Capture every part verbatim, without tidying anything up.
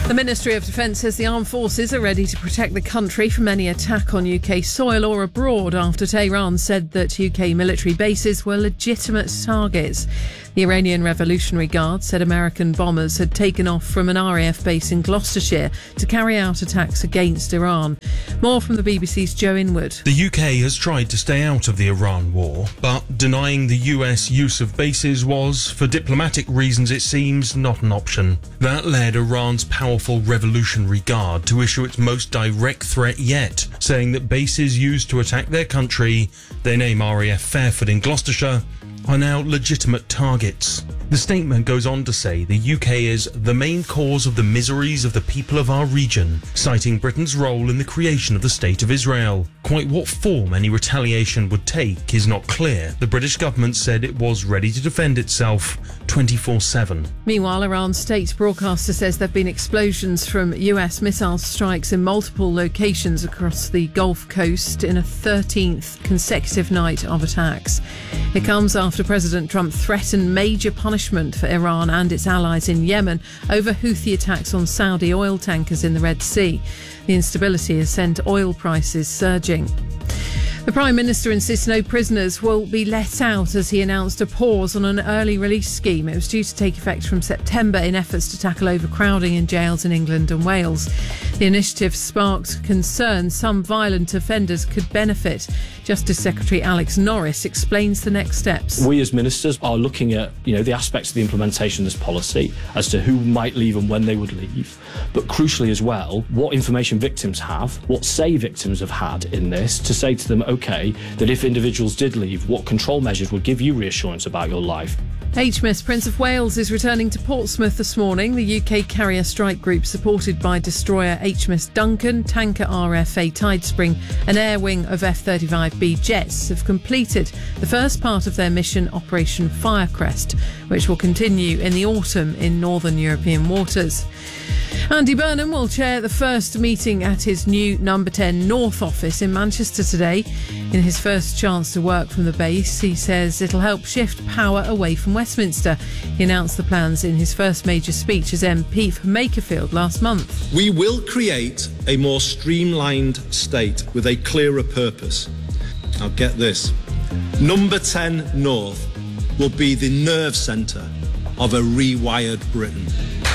The Ministry of Defence says the armed forces are ready to protect the country from any attack on U K soil or abroad after Tehran said that U K military bases were legitimate targets. The Iranian Revolutionary Guard said American bombers had taken off from an R A F base in Gloucestershire to carry out attacks against Iran. More from the B B C's Joe Inwood. The U K has tried to stay out of the Iran war, but denying the U S use of bases was, for diplomatic reasons it seems, not an option. That led Iran's powerful Revolutionary Guard to issue its most direct threat yet, saying that bases used to attack their country, they name R A F Fairford in Gloucestershire, are now legitimate targets. The statement goes on to say the U K is the main cause of the miseries of the people of our region, citing Britain's role in the creation of the State of Israel. Quite what form any retaliation would take is not clear. The British government said it was ready to defend itself twenty-four seven. Meanwhile, Iran's state broadcaster says there have been explosions from U S missile strikes in multiple locations across the Gulf Coast in a thirteenth consecutive night of attacks. It comes after President Trump threatened major punishment for Iran and its allies in Yemen over Houthi attacks on Saudi oil tankers in the Red Sea. The instability has sent oil prices surging. The Prime Minister insists no prisoners will be let out as he announced a pause on an early release scheme. It was due to take effect from September in efforts to tackle overcrowding in jails in England and Wales. The initiative sparked concern some violent offenders could benefit. Justice Secretary Alex Norris explains the next steps. We as ministers are looking at, you know, the aspects of the implementation of this policy as to who might leave and when they would leave, but crucially as well, what information victims have, what say victims have had in this, to say to them, OK, that if individuals did leave, what control measures would give you reassurance about your life. H M S Prince of Wales is returning to Portsmouth this morning. The U K carrier strike group, supported by destroyer H M S Duncan, tanker R F A Tidespring and air wing of F thirty-five B jets, have completed the first part of their mission, Operation Firecrest, which will continue in the autumn in northern European waters. Andy Burnham will chair the first meeting at his new Number ten North office in Manchester today. In his first chance to work from the base, he says it'll help shift power away from Westminster. He announced the plans in his first major speech as M P for Makerfield last month. We will create a more streamlined state with a clearer purpose. Now get this, Number ten North will be the nerve centre of a rewired Britain.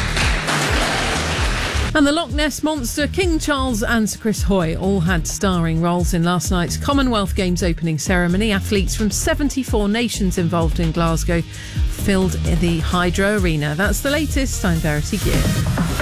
And the Loch Ness Monster, King Charles and Sir Chris Hoy all had starring roles in last night's Commonwealth Games opening ceremony. Athletes from seventy-four nations involved in Glasgow filled the Hydro Arena. That's the latest. I'm Verity Gear.